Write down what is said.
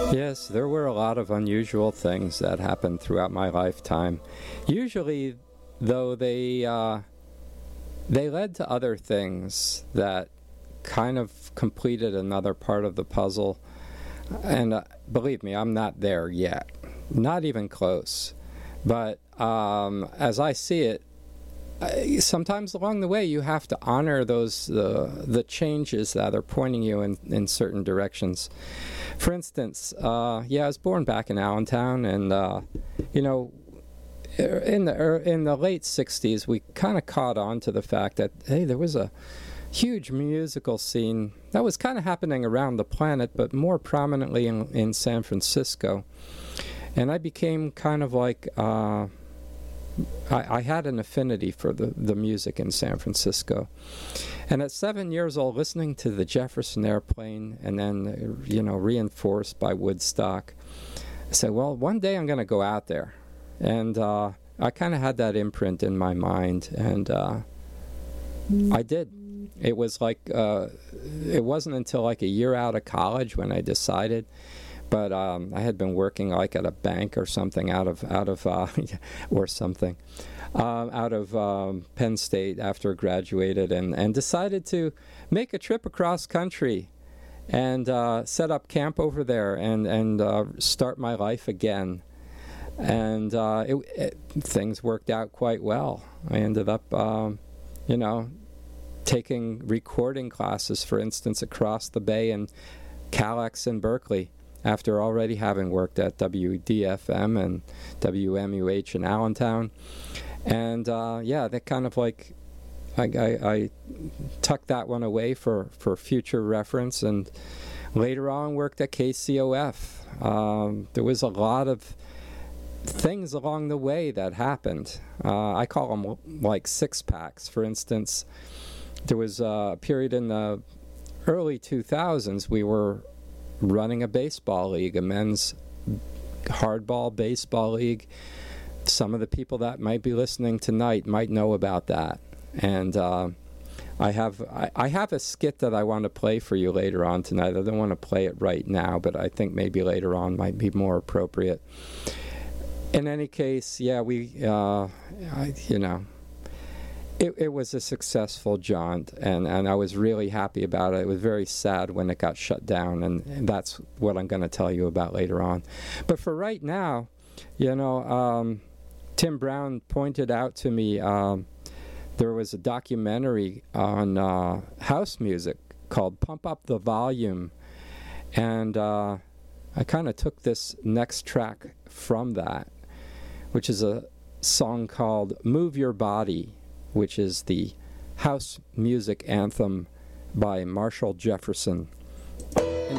Yes, there were a lot of unusual things that happened throughout my lifetime. Usually, though, they led to other things that kind of completed another part of the puzzle. And believe me, I'm not there yet, not even close. But as I see it, sometimes along the way you have to honor those the changes that are pointing you in certain directions. For instance, yeah, I was born back in Allentown, and you know, in the late '60s, we kind of caught on to the fact that hey, there was a huge musical scene that was kind of happening around the planet, but more prominently in San Francisco. And I became kind of like I had an affinity for the music in San Francisco. And at 7 years old, listening to the Jefferson Airplane, and then, you know, reinforced by Woodstock, I said, well, one day I'm going to go out there. And I kind of had that imprint in my mind, and I did. It was like, it wasn't until like a year out of college when I decided. But I had been working like at a bank or something out of Penn State after I graduated, and decided to make a trip across country and set up camp over there and start my life again. And things worked out quite well. I ended up, you know, taking recording classes, for instance, across the bay in Calex in Berkeley, after already having worked at WDFM and WMUH in Allentown. And yeah, that kind of like, I tucked that one away for future reference, and later on worked at KCOF. There was a lot of things along the way that happened. I call them like six-packs. For instance, there was a period in the early 2000s we were running a baseball league, a men's hardball baseball league. Some of the people that might be listening tonight might know about that. And I have a skit that I want to play for you later on tonight. I don't want to play it right now, but I think maybe later on might be more appropriate. In any case, yeah, you know, it was a successful jaunt, and I was really happy about it. It was very sad when it got shut down, and that's what I'm going to tell you about later on. But for right now, you know, Tim Brown pointed out to me there was a documentary on house music called Pump Up the Volume, and I kind of took this next track from that, which is a song called Move Your Body, which is the house music anthem by Marshall Jefferson.